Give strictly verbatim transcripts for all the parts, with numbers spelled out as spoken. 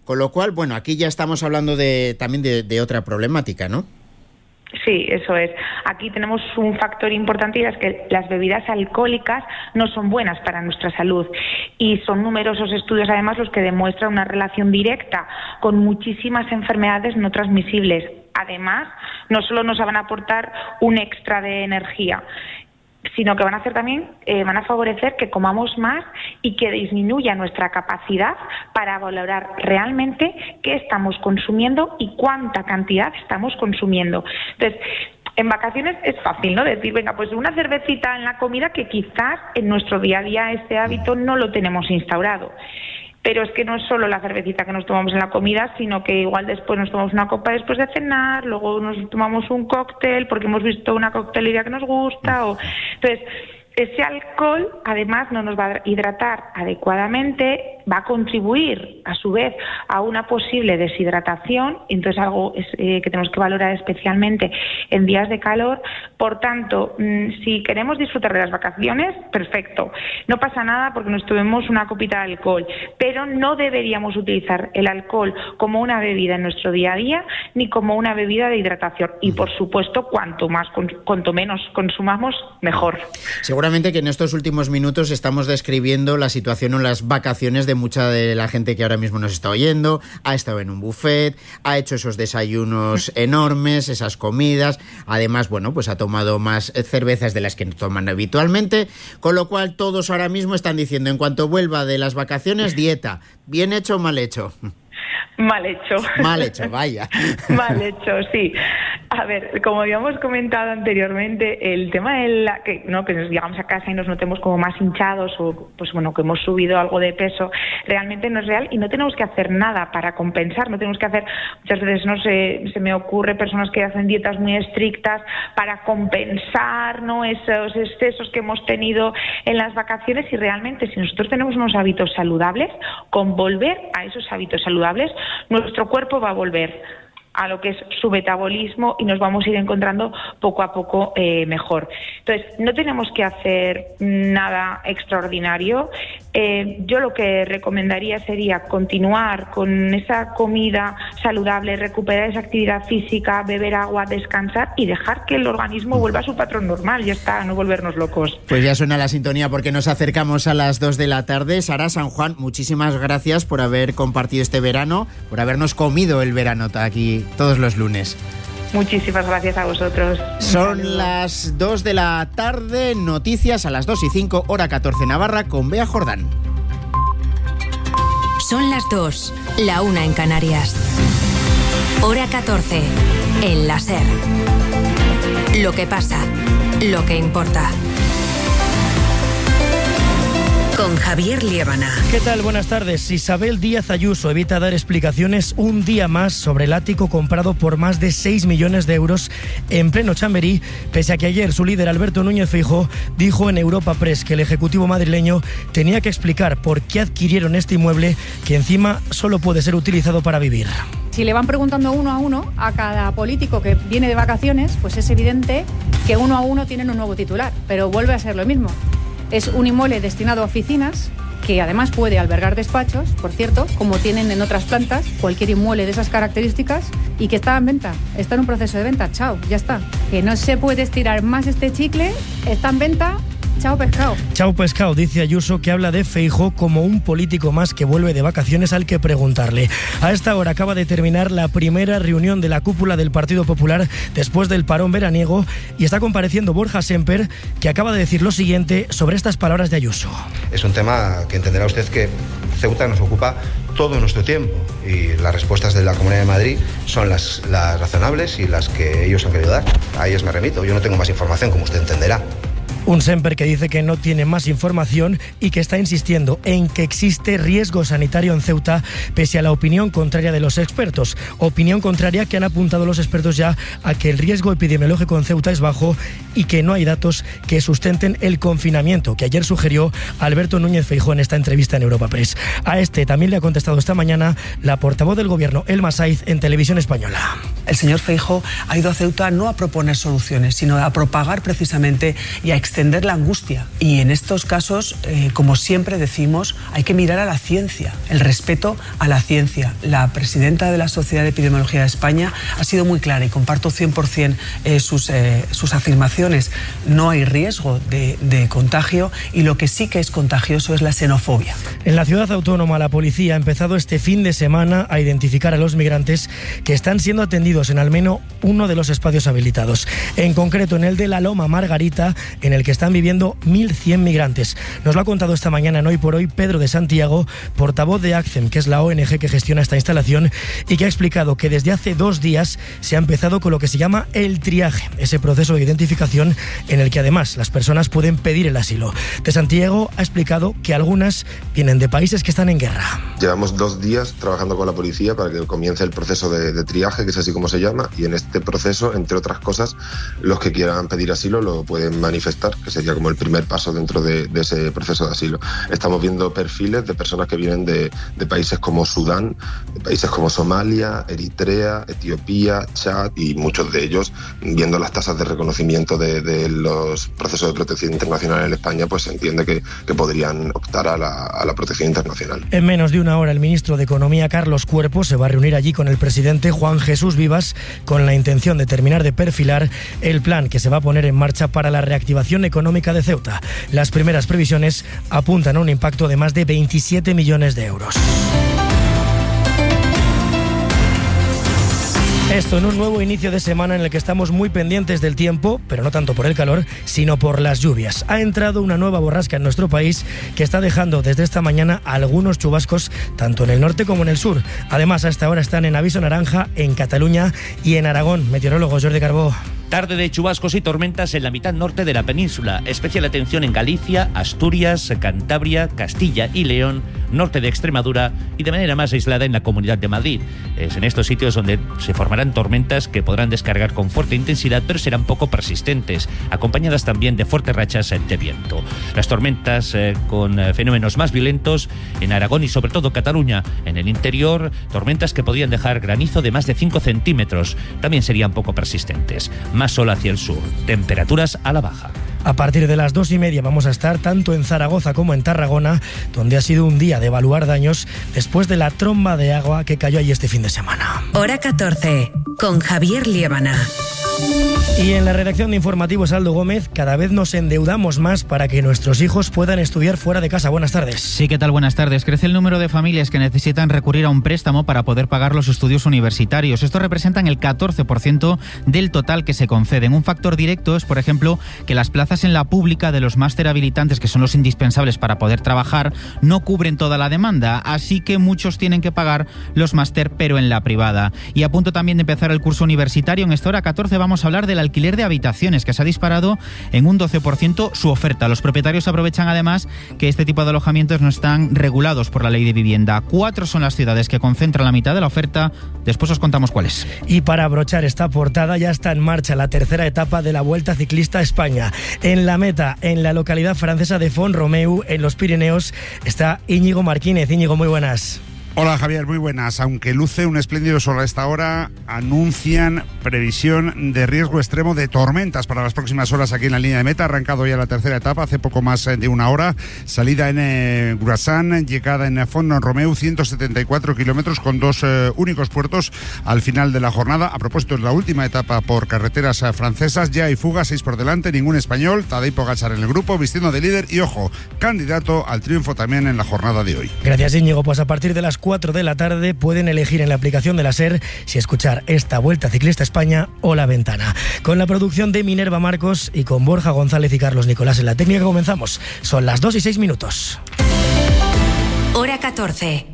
Con lo cual, bueno, aquí ya estamos hablando de también de, de otra problemática, ¿no? Sí, eso es. Aquí tenemos un factor importante y es que las bebidas alcohólicas no son buenas para nuestra salud y son numerosos estudios además los que demuestran una relación directa con muchísimas enfermedades no transmisibles. Además, no solo nos van a aportar un extra de energía, sino que van a hacer también, eh, van a favorecer que comamos más y que disminuya nuestra capacidad para valorar realmente qué estamos consumiendo y cuánta cantidad estamos consumiendo. Entonces, en vacaciones es fácil, ¿no? Decir, venga, pues una cervecita en la comida, que quizás en nuestro día a día este hábito no lo tenemos instaurado. Pero es que no es solo la cervecita que nos tomamos en la comida, sino que igual después nos tomamos una copa después de cenar, luego nos tomamos un cóctel porque hemos visto una coctelería que nos gusta. O... Entonces, ese alcohol además no nos va a hidratar adecuadamente, va a contribuir a su vez a una posible deshidratación, entonces algo es, eh, que tenemos que valorar especialmente en días de calor. Por tanto, mmm, si queremos disfrutar de las vacaciones, perfecto, no pasa nada porque nos tomemos una copita de alcohol, pero no deberíamos utilizar el alcohol como una bebida en nuestro día a día ni como una bebida de hidratación y por supuesto cuanto más cuanto menos consumamos mejor. Seguramente que en estos últimos minutos estamos describiendo la situación o las vacaciones de mucha de la gente que ahora mismo nos está oyendo. Ha estado en un buffet, ha hecho esos desayunos enormes, esas comidas. Además, bueno, pues ha tomado más cervezas de las que toman habitualmente. Con lo cual, todos ahora mismo están diciendo, en cuanto vuelva de las vacaciones, dieta. ¿Bien hecho o mal hecho? Mal hecho. Mal hecho, vaya. Mal hecho, sí. A ver, como habíamos comentado anteriormente, el tema de la, que, ¿no? que nos llegamos a casa y nos notemos como más hinchados o pues bueno que hemos subido algo de peso, realmente no es real y no tenemos que hacer nada para compensar, no tenemos que hacer, muchas veces no se, se me ocurre personas que hacen dietas muy estrictas para compensar, ¿no? esos excesos que hemos tenido en las vacaciones, y realmente si nosotros tenemos unos hábitos saludables, con volver a esos hábitos saludables, nuestro cuerpo va a volver a lo que es su metabolismo y nos vamos a ir encontrando poco a poco eh, mejor. Entonces, no tenemos que hacer nada extraordinario. Eh, yo lo que recomendaría sería continuar con esa comida saludable, recuperar esa actividad física, beber agua, descansar y dejar que el organismo vuelva a su patrón normal. Ya está, no volvernos locos. Pues ya suena la sintonía porque nos acercamos a las dos de la tarde. Sara San Juan, muchísimas gracias por haber compartido este verano, por habernos comido el verano aquí todos los lunes. Muchísimas gracias a vosotros. Son las dos de la tarde, noticias a las dos y cinco, hora catorce Navarra, con Bea Jordán. Son las dos, la una en Canarias. Hora catorce, en la SER. Lo que pasa, lo que importa. Con Javier Liébana. ¿Qué tal? Buenas tardes. Isabel Díaz Ayuso evita dar explicaciones un día más sobre el ático comprado por más de seis millones de euros en pleno Chamberí, pese a que ayer su líder Alberto Núñez Feijóo dijo en Europa Press que el Ejecutivo madrileño tenía que explicar por qué adquirieron este inmueble, que encima solo puede ser utilizado para vivir. Si le van preguntando uno a uno a cada político que viene de vacaciones, pues es evidente que uno a uno tienen un nuevo titular, pero vuelve a ser lo mismo. Es un inmueble destinado a oficinas, que además puede albergar despachos, por cierto, como tienen en otras plantas, cualquier inmueble de esas características, y que está en venta, está en un proceso de venta, chao, ya está. Que no se puede estirar más este chicle, está en venta. Chao pescado. Chao pescado, dice Ayuso, que habla de Feijóo como un político más que vuelve de vacaciones al que preguntarle. A esta hora acaba de terminar la primera reunión de la cúpula del Partido Popular después del parón veraniego y está compareciendo Borja Semper, que acaba de decir lo siguiente sobre estas palabras de Ayuso. Es un tema que entenderá usted que Ceuta nos ocupa todo nuestro tiempo y las respuestas de la Comunidad de Madrid son las, las razonables y las que ellos han querido dar. A ellos me remito, yo no tengo más información, como usted entenderá. Un Semper que dice que no tiene más información y que está insistiendo en que existe riesgo sanitario en Ceuta, pese a la opinión contraria de los expertos. Opinión contraria que han apuntado los expertos ya a que el riesgo epidemiológico en Ceuta es bajo y que no hay datos que sustenten el confinamiento, que ayer sugirió Alberto Núñez Feijóo en esta entrevista en Europa Press. A este también le ha contestado esta mañana la portavoz del Gobierno, Elma Saiz, en Televisión Española. El señor Feijóo ha ido a Ceuta no a proponer soluciones, sino a propagar precisamente y a extender distender la angustia. Y en estos casos, eh, como siempre decimos, hay que mirar a la ciencia, el respeto a la ciencia. La presidenta de la Sociedad de Epidemiología de España ha sido muy clara y comparto cien por ciento eh, sus, eh, sus afirmaciones. No hay riesgo de, de contagio y lo que sí que es contagioso es la xenofobia. En la ciudad autónoma, la policía ha empezado este fin de semana a identificar a los migrantes que están siendo atendidos en al menos uno de los espacios habilitados. En concreto, en el de la Loma Margarita, en el que están viviendo mil cien migrantes. Nos lo ha contado esta mañana en Hoy por Hoy Pedro de Santiago, portavoz de ACCEM, que es la O N G que gestiona esta instalación, y que ha explicado que desde hace dos días se ha empezado con lo que se llama el triaje, ese proceso de identificación en el que además las personas pueden pedir el asilo. De Santiago ha explicado que algunas vienen de países que están en guerra. Llevamos dos días trabajando con la policía para que comience el proceso de, de triaje, que es así como se llama, y en este proceso, entre otras cosas, los que quieran pedir asilo lo pueden manifestar, que sería como el primer paso dentro de, de ese proceso de asilo. Estamos viendo perfiles de personas que vienen de, de países como Sudán, de países como Somalia, Eritrea, Etiopía, Chad, y muchos de ellos, viendo las tasas de reconocimiento de, de los procesos de protección internacional en España, pues se entiende que, que podrían optar a la, a la protección internacional. En menos de una hora, el ministro de Economía, Carlos Cuerpo, se va a reunir allí con el presidente Juan Jesús Vivas con la intención de terminar de perfilar el plan que se va a poner en marcha para la reactivación económica de Ceuta. Las primeras previsiones apuntan a un impacto de más de veintisiete millones de euros. Esto en un nuevo inicio de semana en el que estamos muy pendientes del tiempo, pero no tanto por el calor, sino por las lluvias. Ha entrado una nueva borrasca en nuestro país que está dejando desde esta mañana algunos chubascos tanto en el norte como en el sur. Además, a esta hora están en aviso naranja en Cataluña y en Aragón. Meteorólogo Jordi Carbó. Tarde de chubascos y tormentas en la mitad norte de la península. Especial atención en Galicia, Asturias, Cantabria, Castilla y León, norte de Extremadura y de manera más aislada en la Comunidad de Madrid. Es en estos sitios donde se formarán tormentas que podrán descargar con fuerte intensidad, pero serán poco persistentes, acompañadas también de fuertes rachas de viento. Las tormentas eh, con eh, fenómenos más violentos en Aragón y sobre todo Cataluña. En el interior, tormentas que podrían dejar granizo de más de cinco centímetros. También serían poco persistentes. Más sol hacia el sur, temperaturas a la baja. A partir de las dos y media vamos a estar tanto en Zaragoza como en Tarragona, donde ha sido un día de evaluar daños después de la tromba de agua que cayó allí este fin de semana. Hora catorce, con Javier Liébana. Y en la redacción de Informativos, Aldo Gómez, cada vez nos endeudamos más para que nuestros hijos puedan estudiar fuera de casa. Buenas tardes. Sí, ¿qué tal? Buenas tardes. Crece el número de familias que necesitan recurrir a un préstamo para poder pagar los estudios universitarios. Esto representa el catorce por ciento del total que se conceden. Un factor directo es, por ejemplo, que las plazas en la pública de los máster habilitantes, que son los indispensables para poder trabajar, no cubren toda la demanda, así que muchos tienen que pagar los máster, pero en la privada. Y a punto también de empezar el curso universitario, en esta hora catorce vamos a hablar del alquiler de habitaciones, que se ha disparado en un doce por ciento su oferta. Los propietarios aprovechan además que este tipo de alojamientos no están regulados por la ley de vivienda. Cuatro son las ciudades que concentran la mitad de la oferta. Después os contamos cuáles. Y para abrochar esta portada, ya está en marcha la tercera etapa de la Vuelta Ciclista a España. En la meta, en la localidad francesa de Font-Romeu, en los Pirineos, está Íñigo Marquínez. Íñigo, muy buenas. Hola Javier, muy buenas. Aunque luce un espléndido sol a esta hora, anuncian previsión de riesgo extremo de tormentas para las próximas horas aquí en la línea de meta. Ha arrancado ya la tercera etapa hace poco más de una hora. Salida en eh, Grassan, llegada en Font-Romeu, ciento setenta y cuatro kilómetros con dos eh, únicos puertos al final de la jornada. A propósito, es la última etapa por carreteras eh, francesas. Ya hay fuga, seis por delante, ningún español. Tadej Pogačar en el grupo, vistiendo de líder y, ojo, candidato al triunfo también en la jornada de hoy. Gracias, Íñigo. Pues a partir de las cuatro de la tarde pueden elegir en la aplicación de la SER si escuchar esta Vuelta Ciclista España o La Ventana. Con la producción de Minerva Marcos y con Borja González y Carlos Nicolás en la técnica comenzamos. Son las dos y seis minutos. Hora catorce.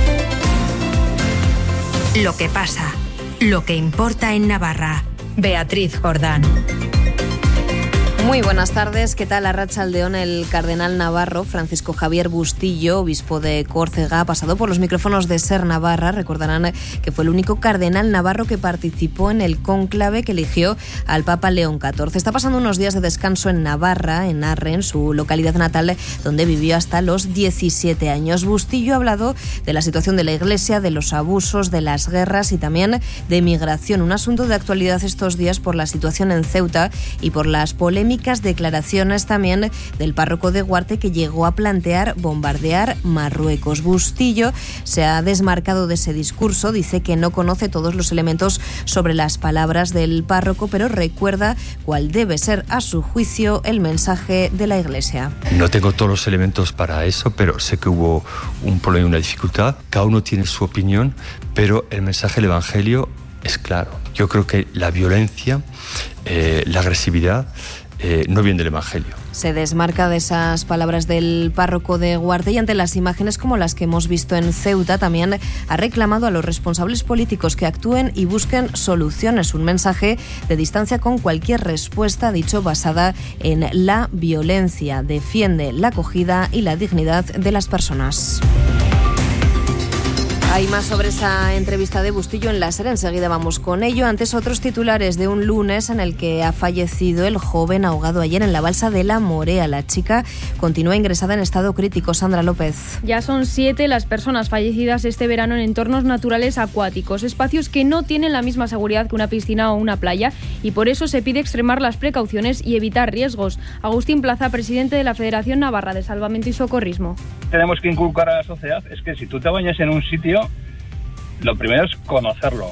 Lo que pasa, lo que importa en Navarra. Beatriz Jordán. Muy buenas tardes, ¿qué tal? Arratsaldeón. El cardenal navarro Francisco Javier Bustillo, obispo de Córcega, ha pasado por los micrófonos de SER Navarra. Recordarán que fue el único cardenal navarro que participó en el cónclave que eligió al Papa León catorce. Está pasando unos días de descanso en Navarra, en Arren, su localidad natal, donde vivió hasta los diecisiete años. Bustillo ha hablado de la situación de la Iglesia, de los abusos, de las guerras y también de migración. Un asunto de actualidad estos días por la situación en Ceuta y por las polémicas polémicas declaraciones también del párroco de Guarte, que llegó a plantear bombardear Marruecos. Bustillo se ha desmarcado de ese discurso, dice que no conoce todos los elementos sobre las palabras del párroco, pero recuerda cuál debe ser, a su juicio, el mensaje de la Iglesia. No tengo todos los elementos para eso, pero sé que hubo un problema, una dificultad. Cada uno tiene su opinión, pero el mensaje del Evangelio es claro. Yo creo que la violencia, eh, la agresividad, eh, no viene del Evangelio. Se desmarca de esas palabras del párroco de Guarte y ante las imágenes como las que hemos visto en Ceuta también ha reclamado a los responsables políticos que actúen y busquen soluciones. Un mensaje de distancia con cualquier respuesta, dicho, basada en la violencia. Defiende la acogida y la dignidad de las personas. Hay más sobre esa entrevista de Bustillo en la SER, enseguida vamos con ello. Antes, otros titulares de un lunes en el que ha fallecido el joven ahogado ayer en la balsa de La Morea. La chica continúa ingresada en estado crítico. Sandra López. Ya son siete las personas fallecidas este verano en entornos naturales acuáticos, espacios que no tienen la misma seguridad que una piscina o una playa, y por eso se pide extremar las precauciones y evitar riesgos. Agustín Plaza, presidente de la Federación Navarra de Salvamento y Socorrismo. Tenemos que inculcar a la sociedad es que si tú te bañas en un sitio, lo primero es conocerlo,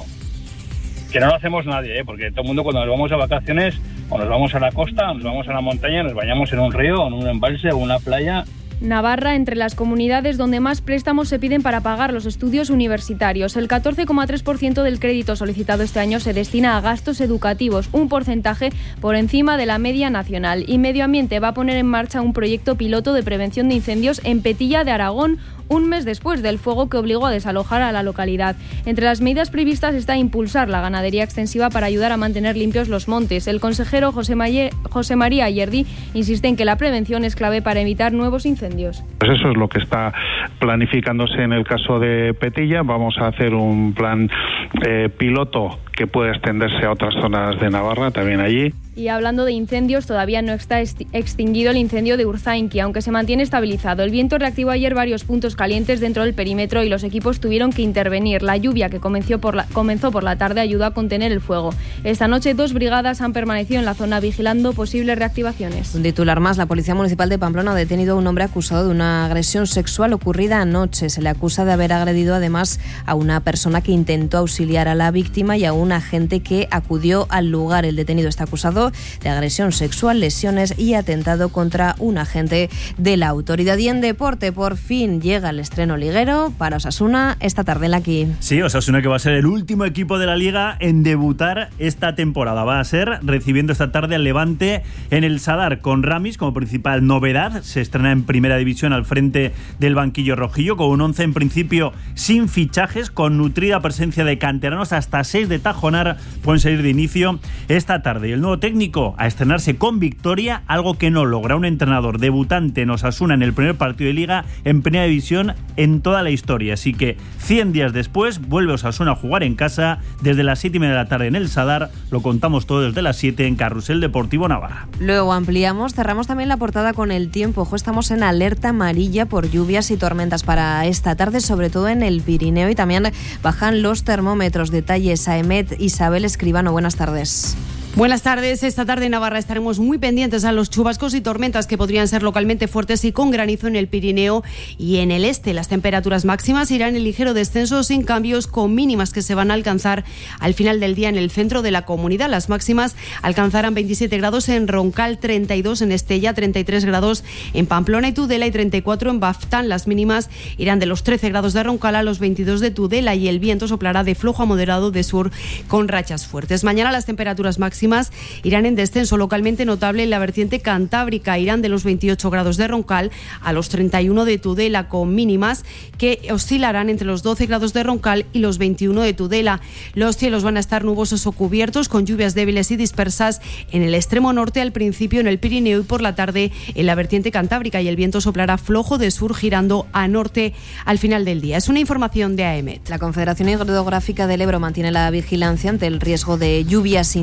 que no lo hacemos nadie, ¿eh? Porque todo el mundo cuando nos vamos a vacaciones o nos vamos a la costa, o nos vamos a la montaña, nos bañamos en un río o en un embalse o una playa. Navarra, entre las comunidades donde más préstamos se piden para pagar los estudios universitarios. El catorce coma tres por ciento del crédito solicitado este año se destina a gastos educativos, un porcentaje por encima de la media nacional. Y Medio Ambiente va a poner en marcha un proyecto piloto de prevención de incendios en Petilla de Aragón, un mes después del fuego que obligó a desalojar a la localidad. Entre las medidas previstas está impulsar la ganadería extensiva para ayudar a mantener limpios los montes. El consejero José, Maye, José María Ayerdi insiste en que la prevención es clave para evitar nuevos incendios. Pues eso es lo que está planificándose en el caso de Petilla. Vamos a hacer un plan eh, piloto que puede extenderse a otras zonas de Navarra, también allí. Y hablando de incendios, todavía no está extinguido el incendio de Urzainqui, aunque se mantiene estabilizado. El viento reactivó ayer varios puntos calientes dentro del perímetro y los equipos tuvieron que intervenir. La lluvia que comenzó por la, comenzó por la tarde ayudó a contener el fuego. Esta noche dos brigadas han permanecido en la zona vigilando posibles reactivaciones. Un titular más. La Policía Municipal de Pamplona ha detenido a un hombre acusado de una agresión sexual ocurrida anoche. Se le acusa de haber agredido además a una persona que intentó auxiliar a la víctima y a un agente que acudió al lugar. El detenido está acusado de agresión sexual, lesiones y atentado contra un agente de la autoridad. Y en deporte, por fin llega el estreno liguero para Osasuna esta tarde en la Aquí. Sí, Osasuna, que va a ser el último equipo de la Liga en debutar esta temporada. Va a ser recibiendo esta tarde al Levante en el Sadar, con Ramis como principal novedad. Se estrena en Primera División al frente del banquillo rojillo, con un once en principio sin fichajes, con nutrida presencia de canteranos. Hasta seis de Tajonar pueden salir de inicio esta tarde. Y el nuevo técnico a estrenarse con victoria, algo que no logra un entrenador debutante en Osasuna en el primer partido de Liga en Primera División en toda la historia. Así que cien días después vuelve Osasuna a jugar en casa desde las siete y media de la tarde en el Sadar. Lo contamos todo desde las siete en Carrusel Deportivo Navarra. Luego ampliamos, cerramos también la portada con el tiempo. Ojo, estamos en alerta amarilla por lluvias y tormentas para esta tarde, sobre todo en el Pirineo, y también bajan los termómetros. Detalles a Emet Isabel Escribano. Buenas tardes. Buenas tardes. Esta tarde en Navarra estaremos muy pendientes a los chubascos y tormentas que podrían ser localmente fuertes y con granizo en el Pirineo y en el este. Las temperaturas máximas irán en ligero descenso sin cambios, con mínimas que se van a alcanzar al final del día en el centro de la comunidad. Las máximas alcanzarán veintisiete grados en Roncal, treinta y dos en Estella, treinta y tres grados en Pamplona y Tudela y treinta y cuatro en Baftán. Las mínimas irán de los trece grados de Roncal a los veintidós de Tudela y el viento soplará de flojo a moderado de sur con rachas fuertes. Mañana las temperaturas máximas irán en descenso localmente notable en la vertiente cantábrica. Irán de los veintiocho grados de Roncal a los treinta y uno de Tudela, con mínimas que oscilarán entre los doce grados de Roncal y los veintiuno de Tudela. Los cielos van a estar nubosos o cubiertos, con lluvias débiles y dispersas en el extremo norte al principio, en el Pirineo y por la tarde en la vertiente cantábrica, y el viento soplará flojo de sur girando a norte al final del día. Es una información de AEMET. La Confederación Hidrográfica del Ebro mantiene la vigilancia ante el riesgo de lluvias intensas y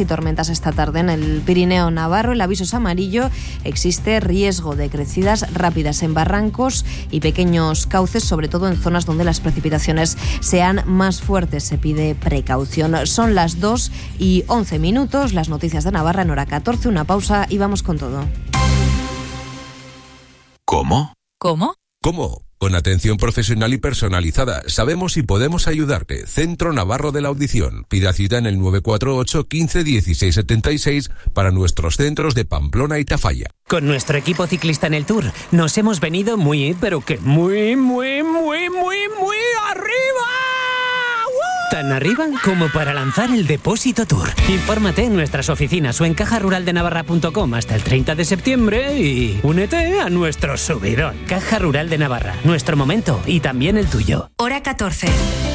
y tormentas esta tarde en el Pirineo navarro. El aviso es amarillo. Existe riesgo de crecidas rápidas en barrancos y pequeños cauces, sobre todo en zonas donde las precipitaciones sean más fuertes. Se pide precaución. Son las dos y once minutos. Las noticias de Navarra en hora catorce. Una pausa y vamos con todo. ¿Cómo? ¿Cómo? ¿Cómo? Con atención profesional y personalizada. Sabemos y podemos ayudarte. Centro Navarro de la Audición. Pida cita en el nueve cuatro ocho, quince, dieciséis setenta y seis para nuestros centros de Pamplona y Tafalla. Con nuestro equipo ciclista en el Tour nos hemos venido muy, pero que muy, muy, muy, muy, muy arriba. Tan arriba como para lanzar el Depósito Tour. Infórmate en nuestras oficinas o en caja rural de navarra punto com hasta el treinta de septiembre y únete a nuestro subidón. Caja Rural de Navarra, nuestro momento y también el tuyo. Hora catorce.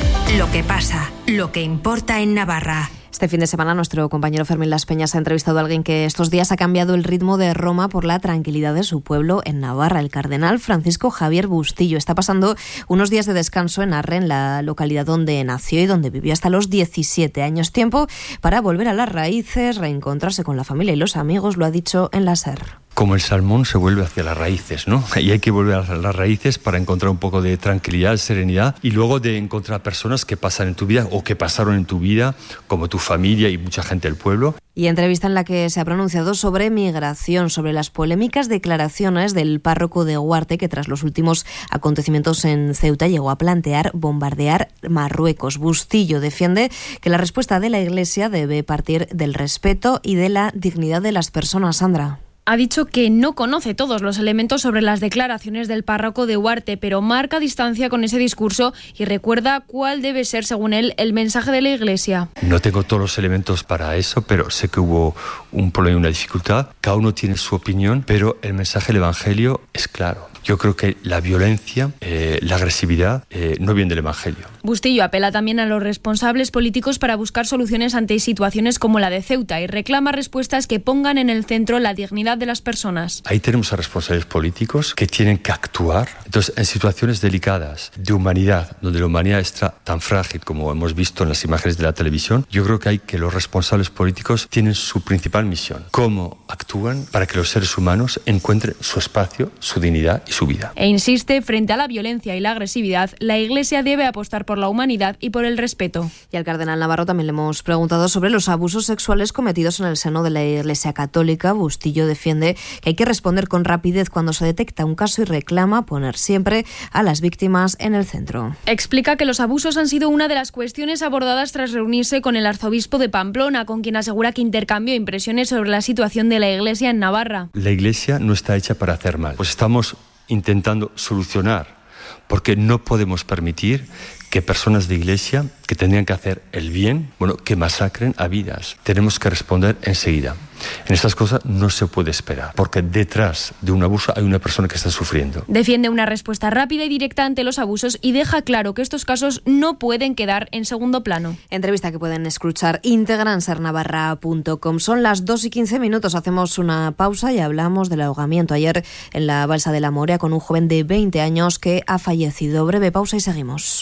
Lo que pasa, lo que importa en Navarra. Este fin de semana nuestro compañero Fermín Las Peñas ha entrevistado a alguien que estos días ha cambiado el ritmo de Roma por la tranquilidad de su pueblo en Navarra. El cardenal Francisco Javier Bustillo está pasando unos días de descanso en Arre, en la localidad donde nació y donde vivió hasta los diecisiete años. Tiempo para volver a las raíces, reencontrarse con la familia y los amigos, lo ha dicho en la SER. Como el salmón se vuelve hacia las raíces, ¿no? Y hay que volver a las raíces para encontrar un poco de tranquilidad, serenidad y luego de encontrar personas que pasan en tu vida o que pasaron en tu vida, como tu familia y mucha gente del pueblo. Y entrevista en la que se ha pronunciado sobre migración, sobre las polémicas declaraciones del párroco de Huarte, que tras los últimos acontecimientos en Ceuta llegó a plantear bombardear Marruecos. Bustillo defiende que la respuesta de la Iglesia debe partir del respeto y de la dignidad de las personas. Sandra. Ha dicho que no conoce todos los elementos sobre las declaraciones del párroco de Huarte, pero marca distancia con ese discurso y recuerda cuál debe ser, según él, el mensaje de la Iglesia. No tengo todos los elementos para eso, pero sé que hubo un problema y una dificultad. Cada uno tiene su opinión, pero el mensaje del Evangelio es claro. Yo creo que la violencia, eh, la agresividad, eh, no viene del Evangelio. Bustillo apela también a los responsables políticos para buscar soluciones ante situaciones como la de Ceuta y reclama respuestas que pongan en el centro la dignidad de las personas. Ahí tenemos a responsables políticos que tienen que actuar. Entonces, en situaciones delicadas de humanidad, donde la humanidad está tan frágil como hemos visto en las imágenes de la televisión, yo creo que hay que los responsables políticos tienen su principal misión. Cómo actúan para que los seres humanos encuentren su espacio, su dignidad y su vida. E insiste, frente a la violencia y la agresividad, la Iglesia debe apostar por la humanidad y por el respeto. Y al cardenal Navarro también le hemos preguntado sobre los abusos sexuales cometidos en el seno de la Iglesia Católica. Bustillo defiende que hay que responder con rapidez cuando se detecta un caso y reclama poner siempre a las víctimas en el centro. Explica que los abusos han sido una de las cuestiones abordadas tras reunirse con el arzobispo de Pamplona, con quien asegura que intercambió impresiones sobre la situación de la Iglesia en Navarra. La Iglesia no está hecha para hacer mal. Pues estamos intentando solucionar, porque no podemos permitir que personas de Iglesia que tendrían que hacer el bien, bueno, que masacren a vidas. Tenemos que responder enseguida. En estas cosas no se puede esperar, porque detrás de un abuso hay una persona que está sufriendo. Defiende una respuesta rápida y directa ante los abusos y deja claro que estos casos no pueden quedar en segundo plano. Entrevista que pueden escuchar íntegra en ser navarra punto com. Son las dos y quince minutos, hacemos una pausa y hablamos del ahogamiento ayer en la balsa de la Morea con un joven de veinte años que ha fallecido. Breve pausa y seguimos.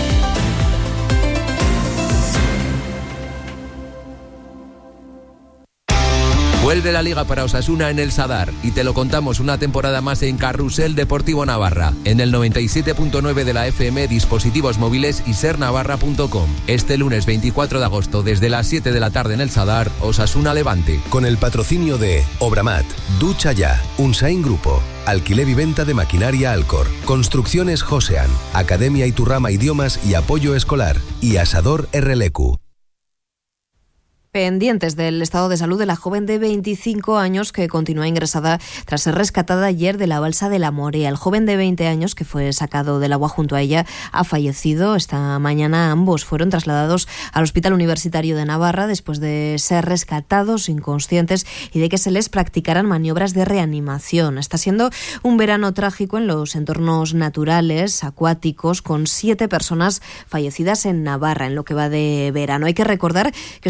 Vuelve la Liga para Osasuna en el Sadar y te lo contamos una temporada más en Carrusel Deportivo Navarra, en el noventa y siete punto nueve de la F M, dispositivos móviles y ser navarra punto com. Este lunes veinticuatro de agosto desde las siete de la tarde en el Sadar, Osasuna Levante. Con el patrocinio de Obramat, Ducha Ya, Unsain Grupo, Alquiler y Venta de Maquinaria Alcor, Construcciones Josean, Academia Iturrama Idiomas y Apoyo Escolar y Asador R L Q. Pendientes del estado de salud de la joven de veinticinco años que continúa ingresada tras ser rescatada ayer de la balsa de la Morea. El joven de veinte años que fue sacado del agua junto a ella ha fallecido. Esta mañana ambos fueron trasladados al Hospital Universitario de Navarra después de ser rescatados inconscientes y de que se les practicaran maniobras de reanimación. Está siendo un verano trágico en los entornos naturales, acuáticos, con siete personas fallecidas en Navarra en lo que va de verano. Hay que recordar que estos espacios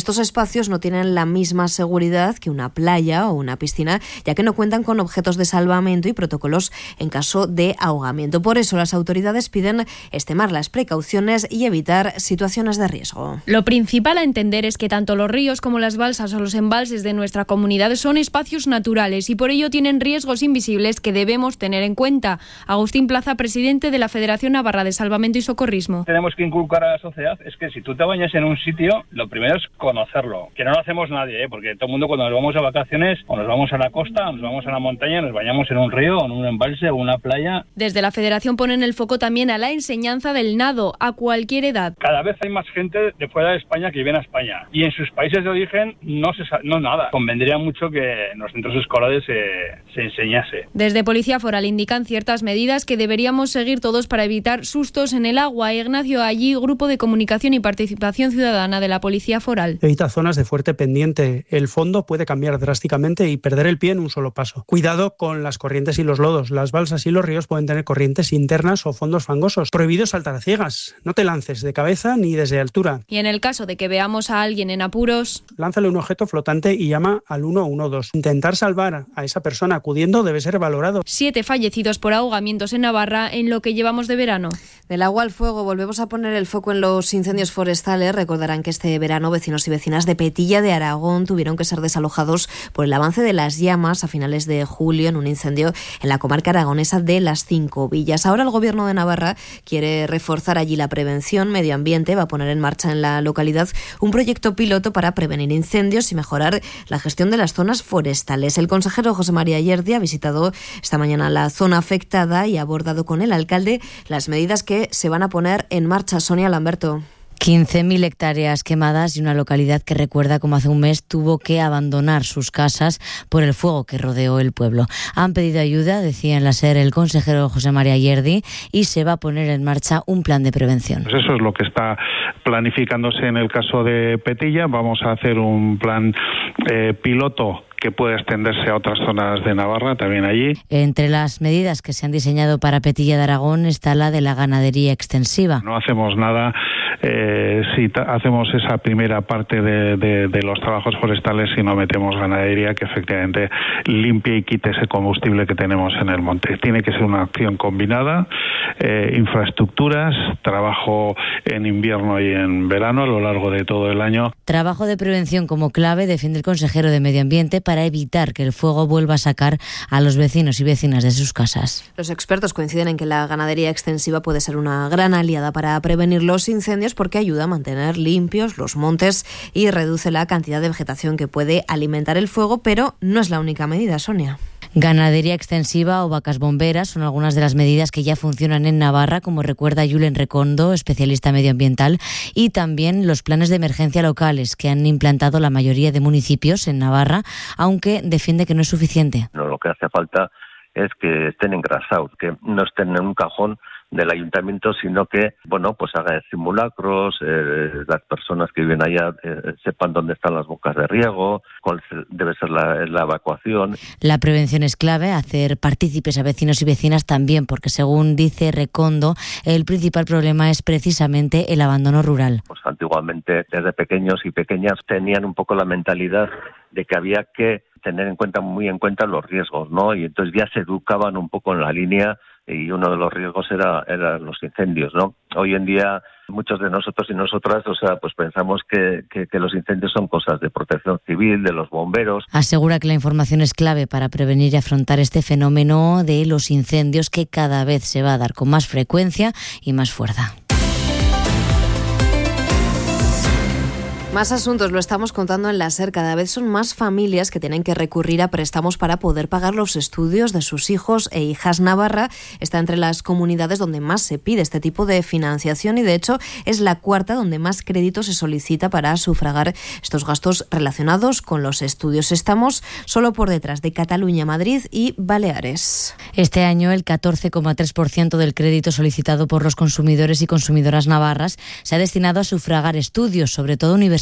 espacios no tienen la misma seguridad que una playa o una piscina, ya que no cuentan con objetos de salvamento y protocolos en caso de ahogamiento. Por eso las autoridades piden extremar las precauciones y evitar situaciones de riesgo. Lo principal a entender es que tanto los ríos como las balsas o los embalses de nuestra comunidad son espacios naturales y por ello tienen riesgos invisibles que debemos tener en cuenta. Agustín Plaza, presidente de la Federación Navarra de Salvamento y Socorrismo. Tenemos que inculcar a la sociedad es que si tú te bañas en un sitio, lo primero es conocerlo, que no lo hacemos nadie, ¿eh? Porque todo el mundo cuando nos vamos a vacaciones o nos vamos a la costa, o nos vamos a la montaña, nos bañamos en un río, o en un embalse o una playa. Desde la Federación ponen el foco también a la enseñanza del nado a cualquier edad. Cada vez hay más gente de fuera de España que viene a España y en sus países de origen no se no nada. Convendría mucho que en los centros escolares se, se enseñase. Desde Policía Foral indican ciertas medidas que deberíamos seguir todos para evitar sustos en el agua. Ignacio Allí, Grupo de Comunicación y Participación Ciudadana de la Policía Foral. Evita zonas de fuerte pendiente. El fondo puede cambiar drásticamente y perder el pie en un solo paso. Cuidado con las corrientes y los lodos. Las balsas y los ríos pueden tener corrientes internas o fondos fangosos. Prohibido saltar a ciegas. No te lances de cabeza ni desde altura. Y en el caso de que veamos a alguien en apuros, lánzale un objeto flotante y llama al uno uno dos. Intentar salvar a esa persona acudiendo debe ser valorado. Siete fallecidos por ahogamientos en Navarra en lo que llevamos de verano. Del agua al fuego, volvemos a poner el foco en los incendios forestales. Recordarán que este verano vecinos y vecinas de Petilla de Aragón tuvieron que ser desalojados por el avance de las llamas a finales de julio en un incendio en la comarca aragonesa de Las Cinco Villas. Ahora el Gobierno de Navarra quiere reforzar allí la prevención. Medio Ambiente va a poner en marcha en la localidad un proyecto piloto para prevenir incendios y mejorar la gestión de las zonas forestales. El consejero José María Yerdi ha visitado esta mañana la zona afectada y ha abordado con el alcalde las medidas que se van a poner en marcha. Sonia Lamberto. quince mil hectáreas quemadas y una localidad que recuerda como hace un mes tuvo que abandonar sus casas por el fuego que rodeó el pueblo. Han pedido ayuda, decía en la SER el consejero José María Yerdi, y se va a poner en marcha un plan de prevención. Pues eso es lo que está planificándose en el caso de Petilla. Vamos a hacer un plan eh, piloto que puede extenderse a otras zonas de Navarra, también allí. Entre las medidas que se han diseñado para Petilla de Aragón está la de la ganadería extensiva. No hacemos nada eh, si ta- hacemos esa primera parte de, de, de los trabajos forestales si no metemos ganadería que efectivamente limpie y quite ese combustible que tenemos en el monte. Tiene que ser una acción combinada, eh, infraestructuras, trabajo en invierno y en verano a lo largo de todo el año. Trabajo de prevención como clave, defiende el consejero de Medio Ambiente, para evitar que el fuego vuelva a sacar a los vecinos y vecinas de sus casas. Los expertos coinciden en que la ganadería extensiva puede ser una gran aliada para prevenir los incendios porque ayuda a mantener limpios los montes y reduce la cantidad de vegetación que puede alimentar el fuego, pero no es la única medida, Sonia. Ganadería extensiva o vacas bomberas son algunas de las medidas que ya funcionan en Navarra, como recuerda Julen Recondo, especialista medioambiental, y también los planes de emergencia locales que han implantado la mayoría de municipios en Navarra, aunque defiende que no es suficiente. No, lo que hace falta es que estén engrasados, que no estén en un cajón del ayuntamiento, sino que, bueno, pues hagan simulacros, eh, las personas que viven allá eh, sepan dónde están las bocas de riego, cuál debe ser la, la evacuación. La prevención es clave, hacer partícipes a vecinos y vecinas también, porque según dice Recondo, el principal problema es precisamente el abandono rural. Pues antiguamente, desde pequeños y pequeñas, tenían un poco la mentalidad de que había que tener en cuenta, muy en cuenta los riesgos, ¿no? Y entonces ya se educaban un poco en la línea y uno de los riesgos era eran los incendios, ¿no? Hoy en día muchos de nosotros y nosotras, o sea, pues pensamos que, que, que los incendios son cosas de protección civil, de los bomberos. Asegura que la información es clave para prevenir y afrontar este fenómeno de los incendios que cada vez se va a dar con más frecuencia y más fuerza. Más asuntos, lo estamos contando en la SER. Cada vez son más familias que tienen que recurrir a préstamos para poder pagar los estudios de sus hijos e hijas. Navarra está entre las comunidades donde más se pide este tipo de financiación y, de hecho, es la cuarta donde más crédito se solicita para sufragar estos gastos relacionados con los estudios. Estamos solo por detrás de Cataluña, Madrid y Baleares. Este año, el catorce coma tres por ciento del crédito solicitado por los consumidores y consumidoras navarras se ha destinado a sufragar estudios, sobre todo universitarios.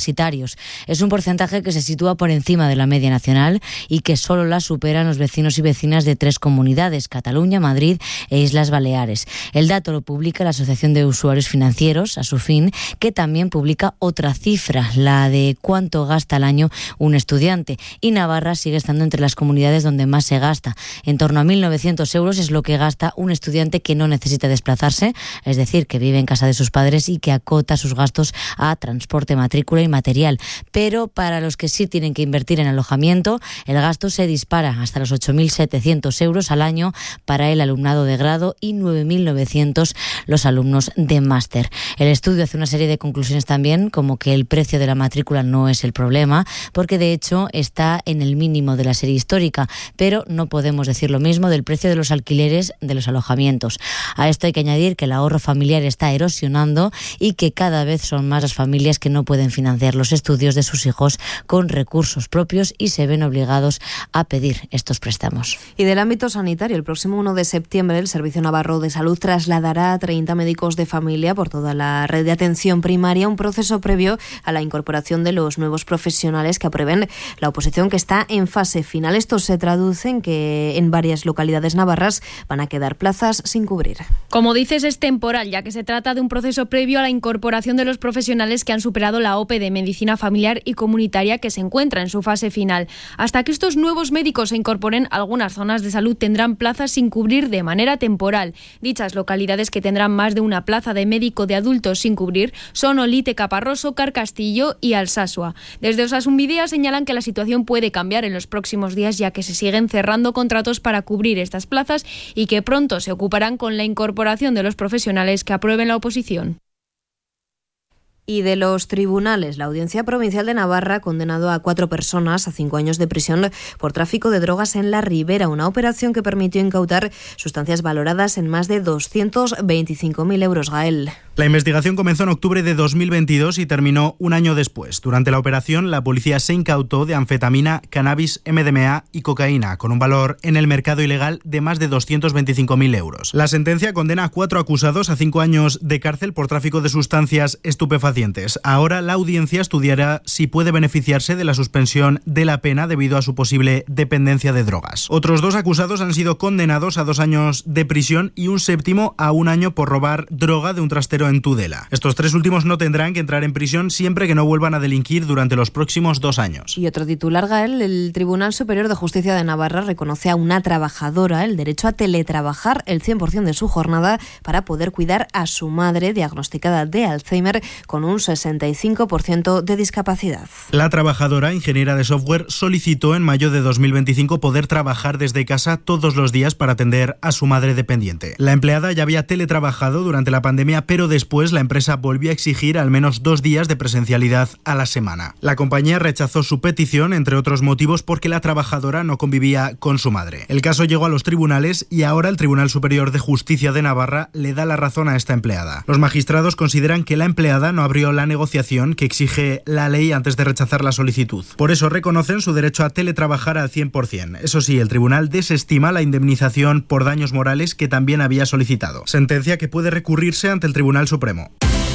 universitarios. Es un porcentaje que se sitúa por encima de la media nacional y que solo la superan los vecinos y vecinas de tres comunidades, Cataluña, Madrid e Islas Baleares. El dato lo publica la Asociación de Usuarios Financieros, ASUFIN, que también publica otra cifra, la de cuánto gasta al año un estudiante. Y Navarra sigue estando entre las comunidades donde más se gasta. En torno a mil novecientos euros es lo que gasta un estudiante que no necesita desplazarse, es decir, que vive en casa de sus padres y que acota sus gastos a transporte, matrícula y material. Pero para los que sí tienen que invertir en alojamiento, el gasto se dispara hasta los ocho mil setecientos euros al año para el alumnado de grado y nueve mil novecientos los alumnos de máster. El estudio hace una serie de conclusiones también, como que el precio de la matrícula no es el problema, porque de hecho está en el mínimo de la serie histórica, pero no podemos decir lo mismo del precio de los alquileres de los alojamientos. A esto hay que añadir que el ahorro familiar está erosionando y que cada vez son más las familias que no pueden financiar los estudios de sus hijos con recursos propios y se ven obligados a pedir estos préstamos. Y del ámbito sanitario, el próximo uno de septiembre el Servicio Navarro de Salud trasladará a treinta médicos de familia por toda la red de atención primaria, un proceso previo a la incorporación de los nuevos profesionales que aprueben la oposición, que está en fase final. Esto se traduce en que en varias localidades navarras van a quedar plazas sin cubrir. Como dices, es temporal, ya que se trata de un proceso previo a la incorporación de los profesionales que han superado la O P E de Medicina Familiar y Comunitaria, que se encuentra en su fase final. Hasta que estos nuevos médicos se incorporen, algunas zonas de salud tendrán plazas sin cubrir de manera temporal. Dichas localidades que tendrán más de una plaza de médico de adultos sin cubrir son Olite, Caparroso, Carcastillo y Alsasua. Desde Osasun Bidea señalan que la situación puede cambiar en los próximos días, ya que se siguen cerrando contratos para cubrir estas plazas y que pronto se ocuparán con la incorporación de los profesionales que aprueben la oposición. Y de los tribunales, la Audiencia Provincial de Navarra ha condenado a cuatro personas a cinco años de prisión por tráfico de drogas en La Ribera, una operación que permitió incautar sustancias valoradas en más de doscientos veinticinco mil euros. Gael. La investigación comenzó en octubre de dos mil veintidós y terminó un año después. Durante la operación, la policía se incautó de anfetamina, cannabis, M D M A y cocaína, con un valor en el mercado ilegal de más de doscientos veinticinco mil euros. La sentencia condena a cuatro acusados a cinco años de cárcel por tráfico de sustancias estupefacientes. Ahora la audiencia estudiará si puede beneficiarse de la suspensión de la pena debido a su posible dependencia de drogas. Otros dos acusados han sido condenados a dos años de prisión y un séptimo a un año por robar droga de un trastero en Tudela. Estos tres últimos no tendrán que entrar en prisión siempre que no vuelvan a delinquir durante los próximos dos años. Y otro titular, Gael, el Tribunal Superior de Justicia de Navarra reconoce a una trabajadora el derecho a teletrabajar el cien por ciento de su jornada para poder cuidar a su madre diagnosticada de Alzheimer con un sesenta y cinco por ciento de discapacidad. La trabajadora, ingeniera de software, solicitó en mayo de dos mil veinticinco poder trabajar desde casa todos los días para atender a su madre dependiente. La empleada ya había teletrabajado durante la pandemia, pero después la empresa volvió a exigir al menos dos días de presencialidad a la semana. La compañía rechazó su petición, entre otros motivos, porque la trabajadora no convivía con su madre. El caso llegó a los tribunales y ahora el Tribunal Superior de Justicia de Navarra le da la razón a esta empleada. Los magistrados consideran que la empleada no abrió la negociación que exige la ley antes de rechazar la solicitud. Por eso reconocen su derecho a teletrabajar al cien por ciento. Eso sí, el tribunal desestima la indemnización por daños morales que también había solicitado. Sentencia que puede recurrirse ante el Tribunal Supremo.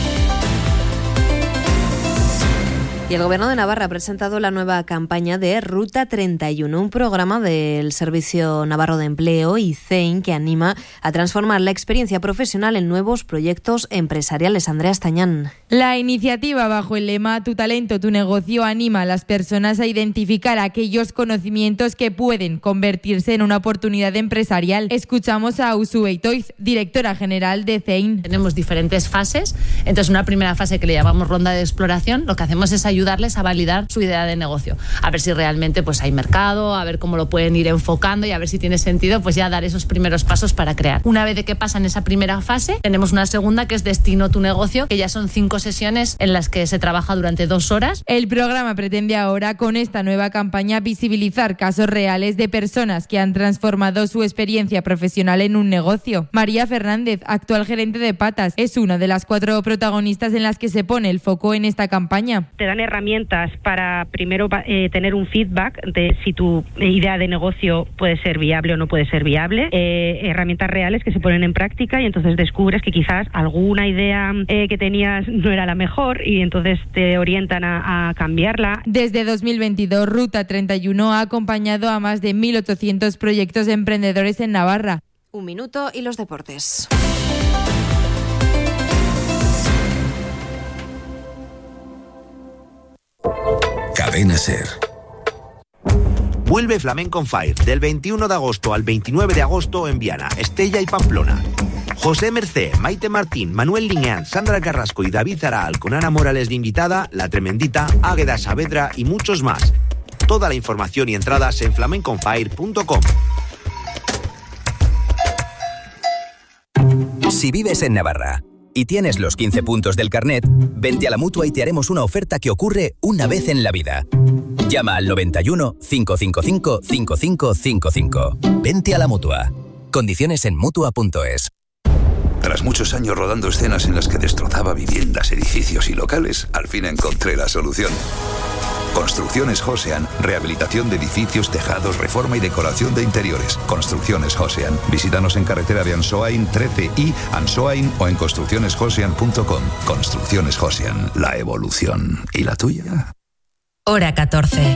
Y el Gobierno de Navarra ha presentado la nueva campaña de Ruta treinta y uno, un programa del Servicio Navarro de Empleo y C E I N que anima a transformar la experiencia profesional en nuevos proyectos empresariales. Andrea Estañán. La iniciativa, bajo el lema Tu talento, tu negocio, anima a las personas a identificar aquellos conocimientos que pueden convertirse en una oportunidad empresarial. Escuchamos a Usue Itoiz, directora general de C E I N. Tenemos diferentes fases. Entonces, una primera fase que le llamamos ronda de exploración, lo que hacemos es ayudar ayudarles a validar su idea de negocio, a ver si realmente pues hay mercado, a ver cómo lo pueden ir enfocando y a ver si tiene sentido pues ya dar esos primeros pasos para crear. Una vez de que pasan esa primera fase, tenemos una segunda que es Destino tu negocio, que ya son cinco sesiones en las que se trabaja durante dos horas. El programa pretende ahora, con esta nueva campaña, visibilizar casos reales de personas que han transformado su experiencia profesional en un negocio. María Fernández, actual gerente de Patas, es una de las cuatro protagonistas en las que se pone el foco en esta campaña. Te dan herramientas para primero eh, tener un feedback de si tu idea de negocio puede ser viable o no puede ser viable, eh, herramientas reales que se ponen en práctica y entonces descubres que quizás alguna idea eh, que tenías no era la mejor y entonces te orientan a, a cambiarla. Desde dos mil veintidós, Ruta treinta y uno ha acompañado a más de mil ochocientos proyectos de emprendedores en Navarra. Un minuto y los deportes. Cadena SER. Vuelve Flamenco on Fire del veintiuno de agosto al veintinueve de agosto en Viana, Estella y Pamplona. José Mercé, Maite Martín, Manuel Liñán, Sandra Carrasco y David Zaral con Ana Morales de invitada, La Tremendita, Águeda Saavedra y muchos más. Toda la información y entradas en flamenco on fire punto com. Si vives en Navarra y tienes los quince puntos del carnet, vente a la Mutua y te haremos una oferta que ocurre una vez en la vida. Llama al noventa y uno, cinco cinco cinco, cinco cinco cinco cinco. Vente a la Mutua. Condiciones en mutua punto es. Tras muchos años rodando escenas en las que destrozaba viviendas, edificios y locales, al fin encontré la solución. Construcciones Josean, rehabilitación de edificios, tejados, reforma y decoración de interiores. Construcciones Josean. Visítanos en carretera de Ansoain trece y Ansoain o en construcciones josean punto com. Construcciones Josean, la evolución. ¿Y la tuya? Hora catorce.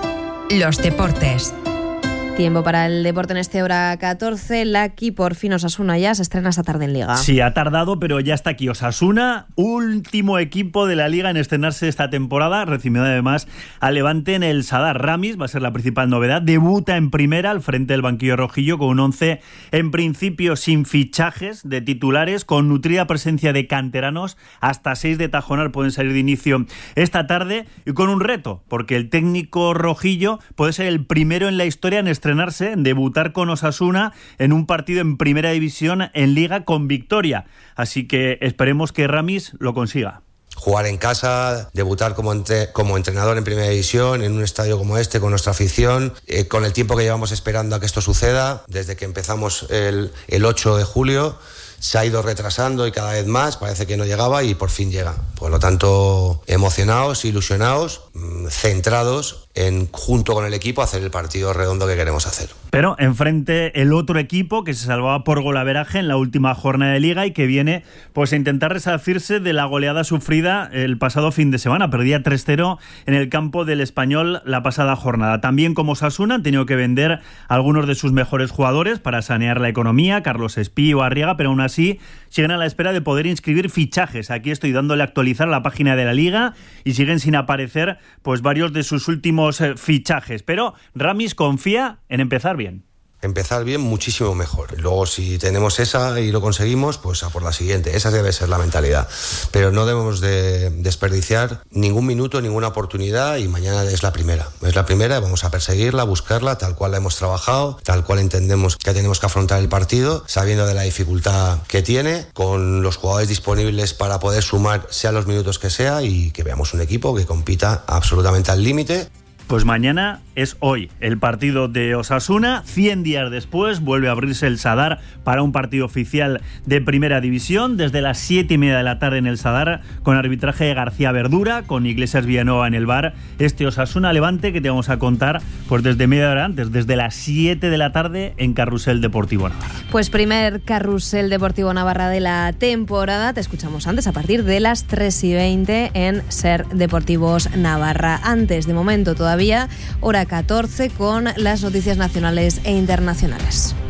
Los deportes. Tiempo para el deporte en este Hora catorce. Lucky, por fin Osasuna ya se estrena esta tarde en Liga. Sí, ha tardado, pero ya está aquí Osasuna, último equipo de la Liga en estrenarse esta temporada, recibiendo además al Levante en el Sadar. Ramis va a ser la principal novedad, debuta en primera al frente del banquillo rojillo con un once en principio sin fichajes de titulares, con nutrida presencia de canteranos, hasta seis de Tajonar pueden salir de inicio esta tarde y con un reto, porque el técnico rojillo puede ser el primero en la historia en estrenarse estrenarse, en debutar con Osasuna en un partido en Primera División en Liga con victoria. Así que esperemos que Ramis lo consiga. Jugar en casa, debutar como, entre, como entrenador en Primera División, en un estadio como este, con nuestra afición, eh, con el tiempo que llevamos esperando a que esto suceda, desde que empezamos el, el ocho de julio, se ha ido retrasando y cada vez más, parece que no llegaba y por fin llega. Por lo tanto, emocionados, ilusionados, centrados en, junto con el equipo, hacer el partido redondo que queremos hacer. Pero enfrente el otro equipo que se salvaba por golaveraje en la última jornada de Liga y que viene pues a intentar resarcirse de la goleada sufrida el pasado fin de semana. Perdía tres cero en el campo del Español la pasada jornada. También como Osasuna han tenido que vender a algunos de sus mejores jugadores para sanear la economía, Carlos Espí o Arriaga, pero aún así siguen a la espera de poder inscribir fichajes. Aquí estoy dándole a actualizar la página de la Liga y siguen sin aparecer pues varios de sus últimos eh, fichajes. Pero Ramis confía en empezar bien. Empezar bien, muchísimo mejor. Luego, si tenemos esa y lo conseguimos, pues a por la siguiente. Esa debe ser la mentalidad. Pero no debemos de desperdiciar ningún minuto, ninguna oportunidad, y mañana es la primera. Es la primera, vamos a perseguirla, buscarla, tal cual la hemos trabajado, tal cual entendemos que tenemos que afrontar el partido, sabiendo de la dificultad que tiene, con los jugadores disponibles para poder sumar, sea los minutos que sea, y que veamos un equipo que compita absolutamente al límite. Pues mañana es hoy el partido de Osasuna. cien días después vuelve a abrirse el Sadar para un partido oficial de Primera División desde las siete y media de la tarde en el Sadar, con arbitraje de García Verdura, con Iglesias Villanueva en el bar. Este Osasuna Levante que te vamos a contar pues desde media hora antes, desde las siete de la tarde en Carrusel Deportivo Navarra. Pues primer Carrusel Deportivo Navarra de la temporada. Te escuchamos antes a partir de las tres y veinte en SER Deportivos Navarra. Antes, de momento todavía, hora catorce con las noticias nacionales e internacionales.